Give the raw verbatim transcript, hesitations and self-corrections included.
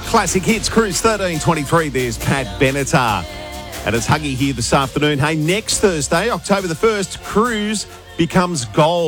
Classic Hits, Cruise thirteen twenty-three. There's Pat Benatar. And it's Huggy here this afternoon. Hey, next Thursday, October the first, Cruise becomes gold.